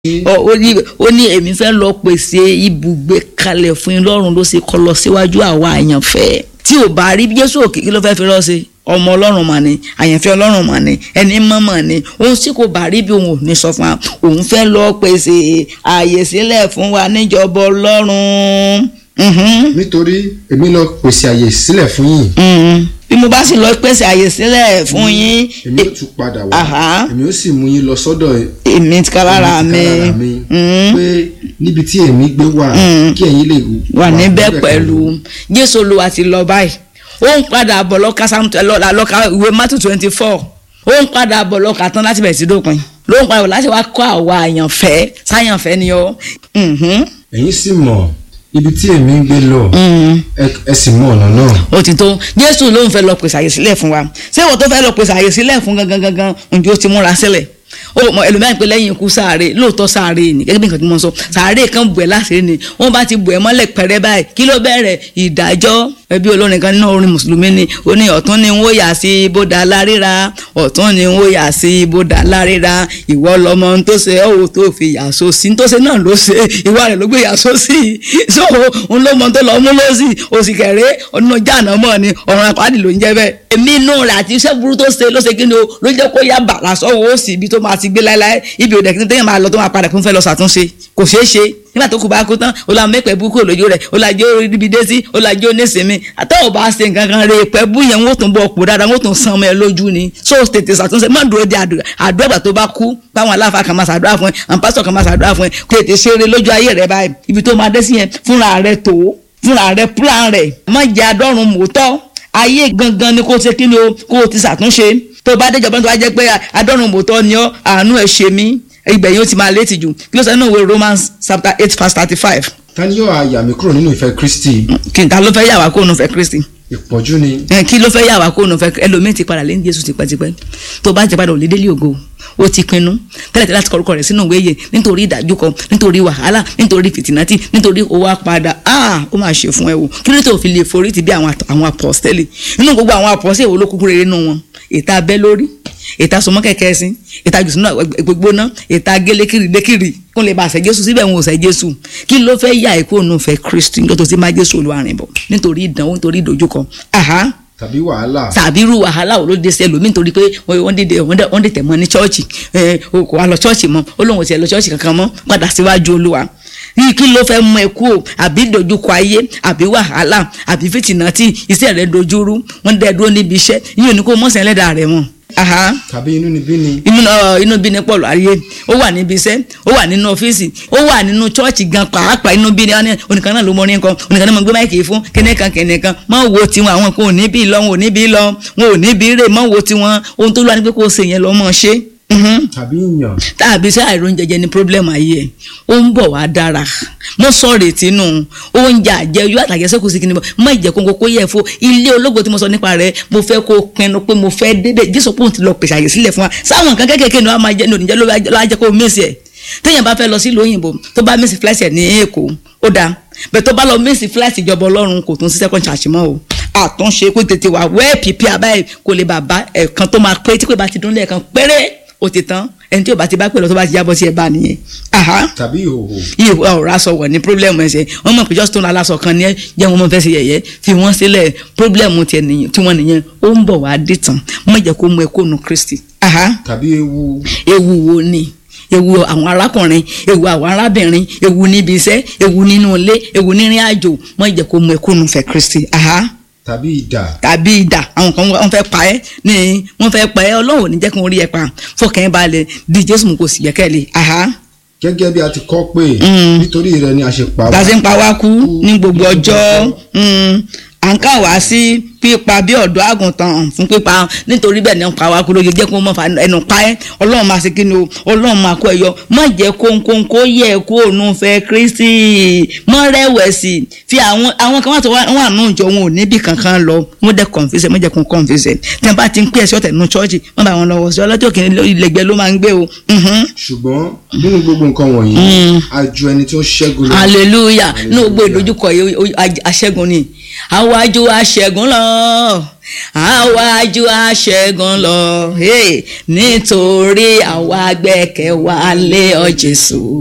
ó ní èmi fẹ́ lọ pèsè ibùgbé kalẹ̀ fún yín lọ́run ló ṣe kọ lọ síwájú àwa àyànfẹ́ tí ò bá rí Jésù òkè kí ló fẹ́ fi rọ́ sí ọmọ Ọlọ́run mà ní àyànfẹ́ Ọlọ́run mà ní ẹni mọ́mọ́ ní òun sì kò bá rí bí òun ò ní sọ fún wa òun fẹ́ lọ pèsè ààyè sílẹ̀ fún wa níjọba Ọlọ́run. nítorí èmi lọ pèsè ààyè sílẹ̀ fún yín. bí mo bá sì lọ pèsè ààyè sílẹ̀ fún yín. èmi ó tún padà wá èmi ó sì mú yín lọ sọ́dọ̀ èmi ti kálára mi pé níbi tí èmi gbé wà kí ẹ̀yin lè wà níbẹ̀ pẹ̀lú. Jésù Olúwa ti lọ báyìí ó ń padà bọ̀ lọ́ka ìwé Matthew 24 ó ń padà bọ̀ lọ́ka tán láti bẹ̀rẹ̀ sí dópin ló ń padà bọ̀ láti wá kọ́ àwa àyànfẹ́ sáyànfẹ́ ni ọ́. ẹ̀yin sì mọ̀ ibi tí èmi ń gbé lọ ẹ sì mọ̀ ọ̀nà náà. ó ti tó Jésù ló ń fẹ́ lọ pèsè àyè sílẹ̀ fún wa ṣé ìwọ tó fẹ́ lọ pèsè àyè sílẹ̀ fún gangan ǹjẹ́ ó ti múra sílẹ̀ ó mọ ẹlòmíràn pé lẹ́yìn ikú sáré lóòótọ́ sáré ni gẹ́gẹ́ bí nǹkan tí mo sọ sáré kan bù ẹ́ láṣẹ ni wọ́n bá ti bù ẹ́ mọ́lẹ̀ pẹ̀rẹ́ báyìí kí ló bẹ̀rẹ̀ ìdájọ́ ẹbí olórin kan nínú orin mùsùlùmí ni ó ní ọ̀tún ni wọ́n yà sí ibodà láríra ọ̀tún ni wọ́n yà sí ibodà láríra ìwọ lọmọ tó ṣe ọ̀wọ́ tó fi yà sósì tó ṣe náà ló ṣe ìwà rẹ̀ ló gbé yà sósì so òun ló mọ tó lọ mú lọ́sì òsì kẹrẹ́ ọ̀nà jáàná mọ́ ni ọ̀run àpáàdì ló ń jẹ́ bẹ́ẹ̀ èmi inú rẹ̀ àti iṣẹ́ burú tó ṣe ló ṣe kí ni o ló jẹ́ kó yá bàrà sọ́wọ́ òsì ibi tó máa ti gbé láéláé ibi òdẹ kí n tẹ́yìn máa lọ tó máa padà fún fẹ́ lọ ṣàtúnṣe kò ṣeé ṣe nígbà tó kù bá kú tán ó la mẹ́pẹ́ bú kúrò lójú rẹ̀ ó la jẹ́ orí ibi dé sí ó la jẹ́ oníṣẹ́mi àtọ́wọ̀ bá ṣe nǹkan kan rè pẹ́ bú yẹn wọ́n tún bọ̀ pò dáadáa wọ́n tún san ọmọ ẹ lójú ni so tètè ṣàtúnṣe má dúró de àdúrà tó bá kú báwọn aláfa kan máa ṣàdúrà fún ẹ àwọn pásítọ̀ kan máa ṣàdúrà fún ẹ kó tètè ṣeré lójú ayé rẹ báyìí ibi tó máa dé sí yẹn fúnra rẹ tó fúnra rẹ plan rẹ má jẹ́ adọ́run mòótọ́ ayé gangan ni kó ṣe kí ni o kó ti ṣàtúnṣe tó bá déjọba tó bá jẹ́ pé adọ́run mòótọ́ ni ọ́ àánú ẹ̀ ṣe mí ibẹ̀ yóò ti máa létí jù kí ló sọ nínú ìwé Romans chapter 8:35. ta ni yóò yà mí kúrò nínú ìfẹ́ Kristi. kí n ta ló fẹ́ yà wá kúrò nínú ìfẹ́ Kristi. ìpọ́njú ni. kí ló fẹ́ yà wá kúrò nínú ìfẹ́ ẹlòmíín ti padà lẹ́yìn Jésù tipẹ́tipẹ́ tó bá ti padà òlé délé ògo ó ti pinnu tẹ́lẹ̀tẹ́lẹ̀ láti kọ́kọ́ rẹ̀ sínú ìwé yẹ nítorí ìdájúkọ nítorí wàhálà nítorí fìtínátì nítorí owó apàdà ó máa ṣe fún ẹ wò kí ló tó fi lè forí ti bí àwọn apọ́stẹ́lì nínú gbogbo àwọn apọ́stẹ́lì wo ló kúkú rere nínú wọn ìta abẹ́ lórí ìta sọmọ kẹ̀kẹ́ sí ìta jùsùn náà gbogboná ìta gélé kiri kó lè bá ṣe Jésù síbẹ̀ wọn ò ṣe Jésù kí ló fẹ́ yà ikú òun fẹ́ Kristi nítorí tó ti máa Jésù Olúwarìn bọ̀ nítorí ìdánwò nítorí ìdojúkọ. tàbí wàhálà. tàbí irú wàhálà ò ló dé sí ẹlòmíì nítorí pé wọ́n dìde mọ́ ní chọ́ọ̀chì kò wá lọ chọ́ọ̀chì mọ́ ó lóun ò tiẹ̀ lọ chọ́ọ̀chì kankan mọ́ padà síwájú Olúwa kí ló fẹ́ mú ẹ kú o àbí dojúkọ ayé àbí wàhálà àbí fìtínátì iṣẹ́ rẹ̀ dojúrú wọ́n dẹ́ dúró níbi iṣẹ́ yíyan ní kó mọ̀sán ẹlẹ́dàá rẹ̀ mọ́. tàbí inú níbí ni. inú bí ni pọ̀lú ayé ó wà níbi iṣẹ́ ó wà nínú ọ́fíìsì ó wà nínú chọ́ọ̀chì gan pàápàá inú bí ni oníkan náà ló mọ orin kan oníkan náà mo gbé máìkì fún kẹ́nẹ́kan mọ́ wo tiwọn àwọn kan ò ní bí lọ wọn ò ní bí lọ wọn ò ní bí rè mọ́ wo tiwọn ohun tó lọ́wọ́ ni pé kó o ṣe yẹn lọ́ mọ́ ṣe. tàbí ìyàn. tàbí sẹ́ àìrón jẹjẹ ni problem ayé ẹ̀ ó ń bọ̀ wá dára mo sọ retí nù oúnjẹ àjẹyó àtàjẹsẹ́kù sí kìnìún mọ ìjẹkùn kó yẹ fún ilé ológo tí mo sọ nípa rẹ̀ mo fẹ́ kó pinnu pé mo fẹ́ débẹ̀ Jésù pé òun ti lọ pèsè àyè sílẹ̀ fún wa sáwọn nǹkan kékèké ni wọ́n máa jẹ́ ní òníjẹ́ ló wá jẹ́ kó mèsì ẹ̀ téèyàn bá fẹ́ lọ sí ìlú òyìnbó tó bá mèsì fúláṣì ẹ̀ ní Èkó ó dáa bẹ́ẹ̀ tó bá lọ mèsì fúláṣì ìjọba Ọlọ́run kò tún sí second church mọ́ o àtúnṣe kó tètè wà wẹ́ẹ̀ pípí àbáyé kò lè bàbá ẹ̀kan tó máa pé tí pé bá ti dún lẹ́ẹ̀kan péré ó ti tán ẹni tí o bá ti bá pè lọ tó bá ti jábọ́ sí ẹ bá nìyẹn. tàbí ìhòòhò. ọ̀rọ̀ aṣọ wọ̀ ní pírọ́blẹ́mù ẹ̀sẹ̀ wọ́n mọ̀ pé just tó ń aláṣọ kan ní ẹ jẹ́ wọn mọ̀ fẹ́ sí yẹ̀yẹ́ fi wọ́n sílẹ̀ pírọ́blẹ́mù tí wọ́n nìyẹn ó ń bọ̀ wá dé tán mọ̀ jẹ́ kó mú ẹ kó nu Kristi. tàbí ewu. ewu wo ni ewu àwọn arákùnrin ewu àwọn arábìnrin ewu níbi iṣẹ́ ewu nínú ilé ewu nírìn àjò mọ̀ jẹ́ kó mú ẹ kó nu fẹ́ Kristi. tàbí idà. àwọn kan wọ́n fẹ́ pa ẹ́ ní wọ́n fẹ́ pa ẹ́ Ọlọ́run ò ní jẹ́ kí wọ́n rí ẹ pa fọkàn ẹ balẹ̀ di Jésù mú kó sì yẹ́kẹ́lẹ́. gẹ́gẹ́ bí a ti kọ́ pé nítorí rẹ̀ ni a ṣe pa wá. ta ṣe ń pa wá kú ní gbogbo ọjọ́ à ń kà wá sí pípa bí ọ̀dọ́ àgùntàn fún pípa nítorí bẹ́ẹ̀ ni ń pa wá kú lóye jẹ́ kó mọ̀ fà ẹnu pa ẹ́ Ọlọ́run máa ṣe kí ni o Ọlọ́run máa kó ẹ yọ má jẹ́ kónkónkó yẹ kó òun fẹ́ Kristi mọ́ rẹ̀wẹ̀sì fi àwọn kan wà tó wà nù ìjọ wọn ò níbi kankan lọ wọ́n dẹ̀ kọ̀ǹfìsẹ̀ mọ́ jẹ́ kó kọ̀ǹfìsẹ̀ tí wọ́n bá ti ń pè ẹ̀sọ́ tẹ̀ nù chọ́ọ̀chì wọ́n bá wọn lọ́wọ́ sí ọlọ́jọ́ kìíní ilẹ̀gbẹ́ ló máa ń gbé o. ṣùgbọ́n nínú gbogbo nǹkan wọ̀nyí a ju ẹni tí ó ṣẹ́gun lọ. hallelujah ní gbogbo ìdojúkọ aṣẹ́gun ni àwájú aṣẹ́gun lọ àwájú aṣẹ́gun lọ nítorí àwa gbẹ́kẹ̀ wa lé ọ Jésù.